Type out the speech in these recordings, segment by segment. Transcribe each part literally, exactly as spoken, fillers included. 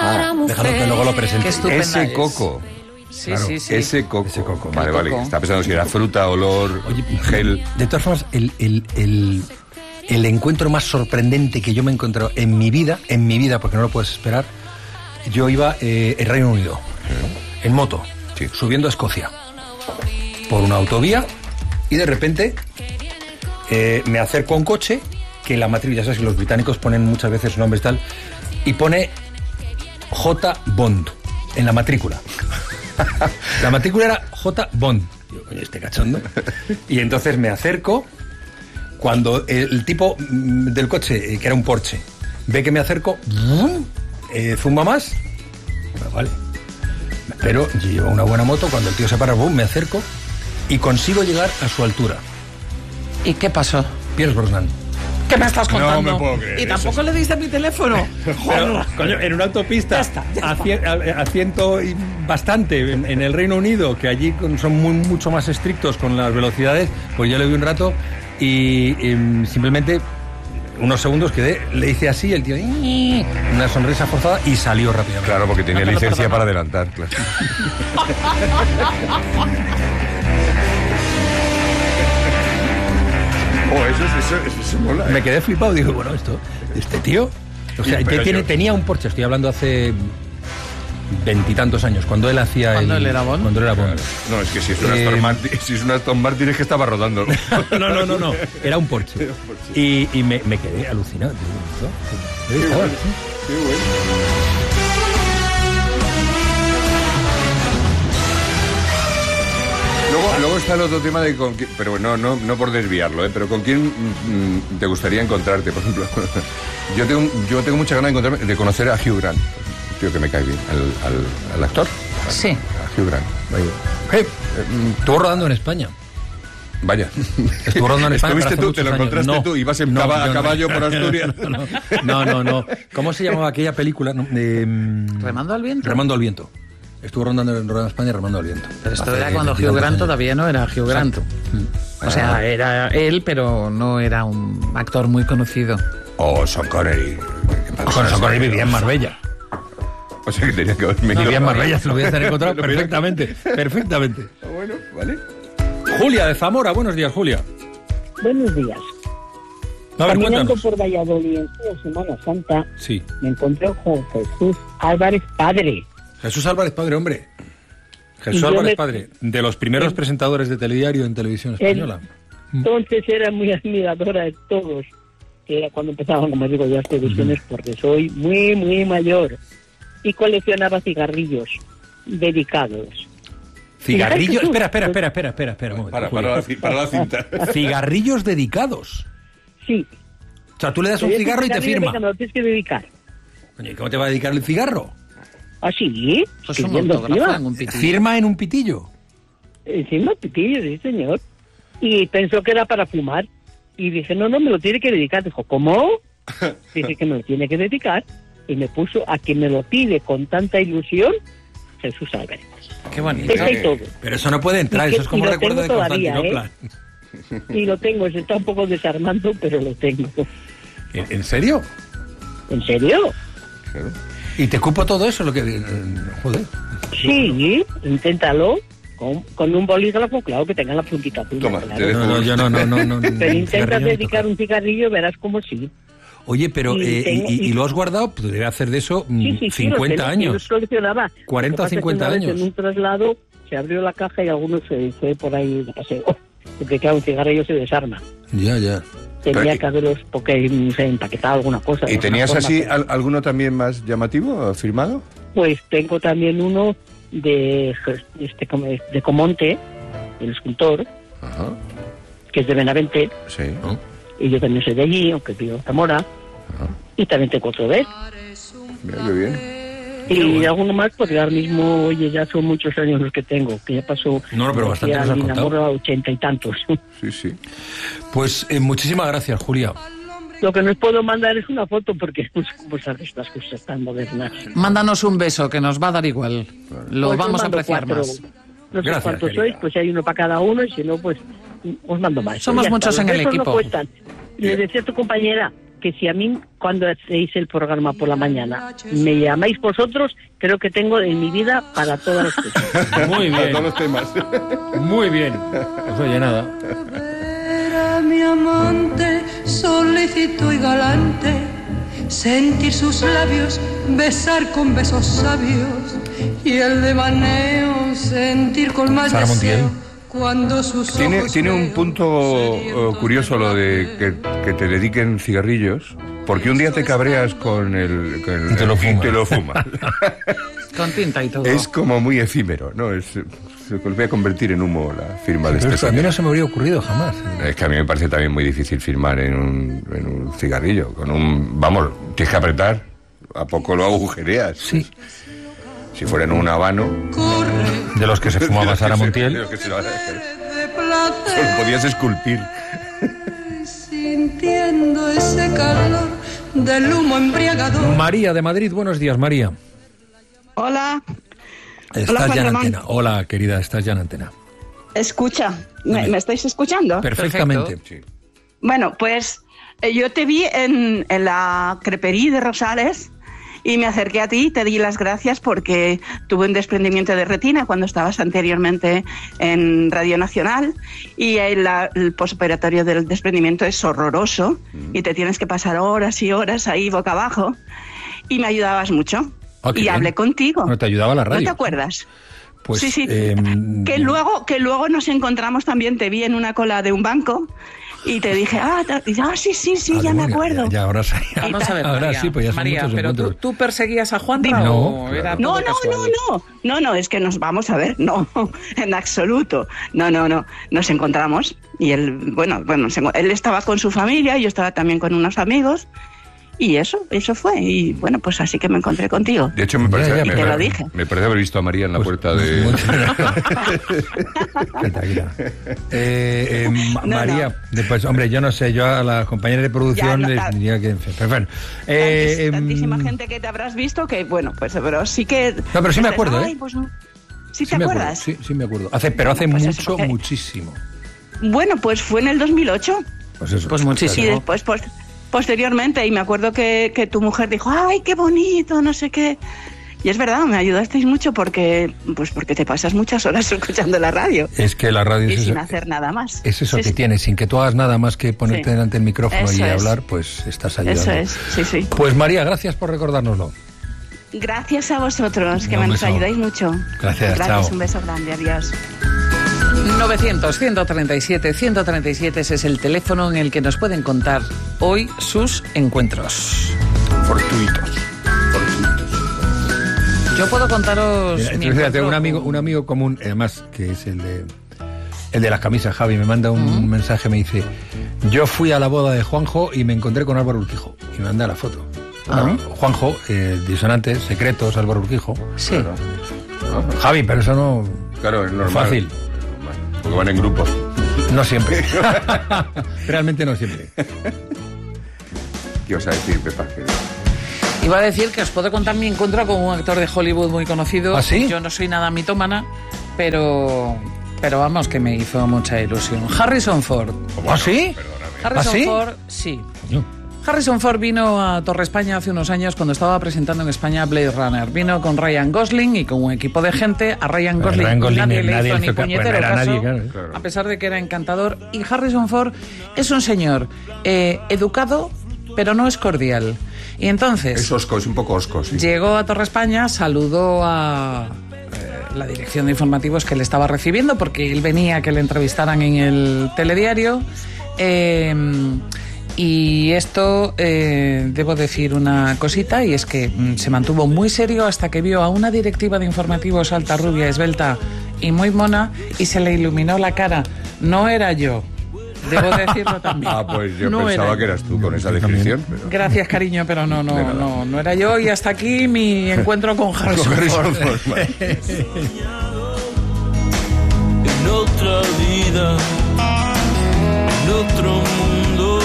Ah, déjalo que luego lo presente. Ese coco. Sí, Claro, sí, sí. Ese coco. Ese coco. Vale, El vale. coco. Está pensando si era fruta, olor, Oye, gel. De todas formas, el, el, el, el encuentro más sorprendente que yo me he encontrado en mi vida, en mi vida, porque no lo puedes esperar, yo iba eh, en Reino Unido, en moto, Sí. subiendo a Escocia, por una autovía, y de repente eh, me acerco a un coche, que la matrícula, ya sabes que los británicos ponen muchas veces nombres tal, y pone J. Bond en la matrícula. La matrícula era J. Bond. Digo, coño, este cachondo. Y entonces me acerco. Cuando el tipo mm, del coche, eh, que era un Porsche, ve que me acerco, ¡bum! eh, zumba más. Bueno, vale. Pero yo llevo una buena moto. Cuando el tío se para, boom, me acerco y consigo llegar a su altura. ¿Y qué pasó? Pierce Brosnan. ¿Qué me estás contando? No me puedo creer Y eso. tampoco le diste mi teléfono. Pero, coño, en una autopista Ya está, ya a, cien- a- a ciento y bastante en, en el Reino Unido, que allí con- son muy, mucho más estrictos con las velocidades, pues yo le vi un rato y, y simplemente unos segundos quedé, le hice así, el tío "Ii", una sonrisa forzada y salió rápidamente. Claro, porque tenía No te lo licencia perdono. para adelantar, claro. Oh, eso, eso, eso, eso mola. Me quedé flipado, digo, bueno, esto, este tío, o sea, Sí, pero que tiene, yo- tenía un Porsche, estoy hablando hace veintitantos años, cuando él hacía ¿Cuando el- él era Bond? Cuando él era Bond. No, es que si es un Eh, Aston Martin, si es un Aston Martin es que estaba rodando. No, no, no, no, era un Porsche. Y, y me, me quedé alucinado. Digo, ¿esto? ¿Dónde estaba? Qué bueno. Luego, luego está el otro tema de con quién, pero no, no, no por desviarlo, ¿eh? Pero con quién mm, te gustaría encontrarte, por ejemplo. Yo tengo, yo tengo mucha ganas de encontrarme, de conocer a Hugh Grant, un tío que me cae bien, al, al, al actor. Sí. A Hugh Grant. Hey, eh, estuvo rodando en España. Vaya. Estuvo rodando en España. ¿Estuviste pero hace tú? ¿Te lo muchos años. encontraste No, tú? ¿Ibas en no, caba- a yo no. caballo por Asturias? No, no, no. ¿Cómo se llamaba aquella película? No, de, mm, ¿Remando al viento? Remando al viento. Estuvo rodando en, rodando en España Remando al viento. Pero esto Hace era cuando Hugh veintitantos Grant años. todavía no era Hugh Grant. O sea, era él, pero no era un actor muy conocido. Oh, Sean Connery. Con Sean Connery vivía en Marbella. O sea que tenía que haber venido. Vivía en Marbella, se lo voy a hacer encontrar Lo hubiera- perfectamente. Perfectamente. Bueno, vale. Julia de Zamora, buenos días, Julia. Buenos días. A ver, Caminando cuéntanos. por Valladolid en esta Semana Santa, Sí. me encontré con Jesús Álvarez Padre. Jesús Álvarez Padre, hombre. Jesús Y yo Álvarez me- Padre, de los primeros Él- presentadores de telediario en televisión Él- española. Entonces era muy admiradora de todos, que era cuando empezaban, como digo, yo las televisiones, porque soy muy, muy mayor. Y coleccionaba cigarrillos dedicados. Cigarrillos. Jesús. Espera, espera, espera, espera, espera, espera. Un momento, Para, Julia. para, la, ci- para la cinta. Cigarrillos dedicados. Sí. O sea, tú le das un Pero ese cigarro y te cigarrillo, firma. venga, me lo tienes que dedicar. Coño, ¿y cómo te va a dedicar el cigarro? ¿Ah, sí? Pues un Escribiendo autógrafo encima. en un pitillo. Firma en un pitillo. Encima pitillo, sí, señor. Y pensó que era para fumar. Y dije, no, no, me lo tiene que dedicar. Dijo, ¿cómo? Dije que me lo tiene que dedicar. Y me puso a quien me lo pide con tanta ilusión, Jesús Álvarez. Qué bonito. Esa y todo. Pero eso no puede entrar, Y que- eso es como y lo recuerdo de tengo todavía, Constantinopla. Y lo tengo, se está un poco desarmando, pero lo tengo. ¿En, en serio? ¿En serio? Claro. ¿Y te cupo todo eso? Lo que, eh, joder. Sí, inténtalo. Con, con un bolígrafo, claro, que tenga la puntita azul. Toma, claro. te dejo. No, no, yo no, no, no. no Pero cigarrillo intentas ni dedicar tocar. un cigarrillo, verás como sí. Oye, pero, Y eh, y, tengo- y- y- y lo has guardado, pues debe hacer de eso mm, Sí, sí, sí, cincuenta los, años. Los coleccionaba. cuarenta o Lo que pasa es que cincuenta una vez años. En un traslado se abrió la caja y alguno se fue por ahí de paseo. Porque claro, un cigarrillo se desarma. Ya, ya. Tenía Pero- que haberlos, porque no sé, empaquetado alguna cosa. de ¿Y alguna tenías forma, así pero- al- alguno también más llamativo, firmado? Pues tengo también uno de este como- de Comonte, el escultor, Ajá. que es de Benavente, Sí. y yo también soy de allí, aunque vivo en Zamora, Ajá. y también tengo otro de él. Mira qué bien. Y alguno más, porque ahora mismo, oye, ya son muchos años los que tengo, que ya pasó. No, no, pero bastante nos has mi contado. enamoro a ochenta y tantos. Sí, sí. Pues eh, muchísimas gracias, Julia. Lo que no os puedo mandar es una foto, porque no sé cómo se hacen estas cosas tan modernas. Mándanos un beso, que nos va a dar igual. Lo Pues os vamos a mando apreciar cuatro. más. No sé Gracias, cuántos querida. sois, pues si hay uno para cada uno, y si no, pues os mando más. Somos Ya muchos está, en los el besos equipo. No cuestan. Le decía a tu compañera que si a mí, cuando hacéis el programa por la mañana, me llamáis vosotros, creo que tengo en mi vida para todas las cosas. Muy Para bien, todos los temas. muy bien. Pues oye, nada. Era mi amante, solícito y galante, sentir sus labios, besar con besos sabios, y el devaneo, sentir con más Sara Montiel. deseo cuando sus Tiene, ojos tiene un veo punto se eh, curioso lo de que, que te dediquen cigarrillos, porque un día te cabreas con el... Con el Y te lo fumas. te lo fumas. Con tinta y todo. Es como muy efímero, ¿no? Es, se vuelve a convertir en humo la firma de Pero este esto a mí señor. no se me habría ocurrido jamás. Es que a mí me parece también muy difícil firmar en un, en un cigarrillo. Con un... Vamos, tienes que apretar, a poco lo agujereas. Sí. Si fuera en un habano... corre De los que se fumaba de los que Sara se- de Montiel. los que se- de Solo placer, podías esculpir. sintiendo ese calor del humo embriagador. María de Madrid, buenos días, María. Hola, Estás Juan ya en Ramón. antena. Hola, querida, estás ya en antena. escucha, ¿me, me estáis escuchando? Perfectamente. Sí. Bueno, pues eh, yo te vi en, en la crepería de Rosales y me acerqué a ti y te di las gracias porque tuve un desprendimiento de retina cuando estabas anteriormente en Radio Nacional y el, la- el posoperatorio del desprendimiento es horroroso y te tienes que pasar horas y horas ahí boca abajo y me ayudabas mucho. Ah, qué y bien. hablé contigo. No te ayudaba la ¿No radio. te acuerdas? Pues, sí, sí. eh, que luego que luego nos encontramos también, te vi en una cola de un banco y te dije, ah, ta- y, ah sí, sí, sí, ah, ya me bueno, acuerdo. Ya, ya ahora sí. Vamos a ver, Ahora María, sí, pues ya son María, muchos pero tú, encuentros. tú perseguías a Juan No, o claro. era No, todo no, casual? no, no, no, no, es que nos vamos a ver, no, en absoluto, no, no, no, nos encontramos y él, bueno, bueno, se- él estaba con su familia, yo estaba también con unos amigos y eso, eso fue, y bueno, pues así que me encontré contigo. De hecho, me Ya, parece, ya, me, pero- te lo dije. me parece haber visto a María en la Pues, puerta de... muchas Tranquila. Eh, eh, Ma- No, María, no. después, hombre, yo no sé, yo a la compañera de producción Ya, no, les ta- diría que... Pero bueno, eh, Tantis- em, tantísima gente que te habrás visto que, bueno, pues pero sí que... No, pero sí me dices, acuerdo, ¿eh? "Ay, pues no". ¿Sí sí te me acuerdo, acuerdas? sí, sí me acuerdo. Hace, pero hace Bueno, pues eso, mucho, porque- muchísimo. Bueno, pues fue en el dos mil ocho. Pues eso. Pues muchísimo. Y después, pues, posteriormente, y me acuerdo que, que tu mujer dijo, ¡ay, qué bonito! No sé qué. Y es verdad, me ayudasteis mucho porque, pues porque te pasas muchas horas escuchando la radio Es que la radio y es sin eso, hacer nada más. es eso Sí, que sí. tienes, sin que tú hagas nada más que ponerte Sí. delante del micrófono Eso y es. hablar, pues estás ayudando. Eso es, sí, sí. Pues María, gracias por recordárnoslo. Gracias a vosotros, que Un me nos beso. ayudáis mucho. Gracias, Gracias, chao. un beso grande, adiós. novecientos, ciento treinta y siete, ciento treinta y siete, ese es el teléfono en el que nos pueden contar hoy sus encuentros. Fortuitos. Fortuitos. Yo puedo contaros Mira, mi entonces, fíjate, encuentro un amigo, con- un amigo común, además, que es el de el de las camisas, Javi, me manda un mensaje, me dice, yo fui a la boda de Juanjo y me encontré con Álvaro Urquijo. Y me manda la foto. Ah. Juanjo, eh, disonantes, secretos, Álvaro Urquijo. Sí. Javi, pero eso no... Claro, es normal. Fácil. Normal, porque van en grupos. No siempre. Realmente no siempre. ¿Qué os a decir, Pepa? Que- Iba a decir que os puedo contar mi encuentro con un actor de Hollywood muy conocido. ¿Ah, sí? Yo no soy nada mitómana, pero, pero vamos, que me hizo mucha ilusión. Harrison Ford. ¿Ah, sí? Harrison ¿Ah, sí? Ford, sí. Coño. Harrison Ford vino a Torre España hace unos años cuando estaba presentando en España Blade Runner. Vino con Ryan Gosling y con un equipo de gente. A Ryan Pero Gosling, Ryan Gosling nadie le nadie hizo le ni hizo ca- puñetero pues no era caso, nadie, claro. Claro. a pesar de que era encantador. Y Harrison Ford es un señor eh, educado, pero no es cordial. Y entonces... Es osco, es un poco osco, sí. Llegó a Torre España, saludó a eh, la dirección de informativos que le estaba recibiendo porque él venía a que le entrevistaran en el telediario. Eh, y esto, eh, debo decir una cosita, y es que mm, se mantuvo muy serio hasta que vio a una directiva de informativos alta, rubia, esbelta y muy mona, y se le iluminó la cara. No era yo, debo decirlo también. Ah, pues yo No pensaba era que yo. eras tú con esa descripción. Pero... Gracias, cariño, pero no, De no, nada. no, no era yo. Y hasta aquí mi encuentro con Harrison Con Harrison Ford. Ford, vale. En otra vida, en otro mundo.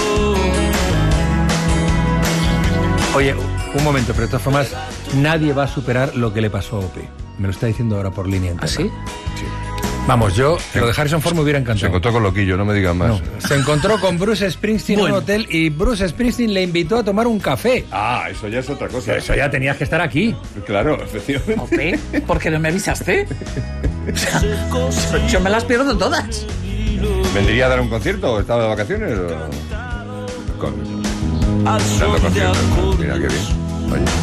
Oye, un momento, pero de todas formas, nadie va a superar lo que le pasó a Ope. Me lo está diciendo ahora por línea ¿Ah, interna. sí? Vamos, yo, lo de Harrison Ford me hubiera encantado. Se encontró con Loquillo, no me digan más. No, se encontró con Bruce Springsteen Bueno. en un hotel y Bruce Springsteen le invitó a tomar un café. Ah, eso ya es otra cosa. Pero eso ya tenías que estar aquí. Claro, efectivamente. Ope, ¿por qué no me avisaste? O sea, yo me las pierdo todas. ¿Vendría a dar un concierto o estaba de vacaciones? O... Con... al Dando son de conciertos. acordes. Mira qué bien. Oye.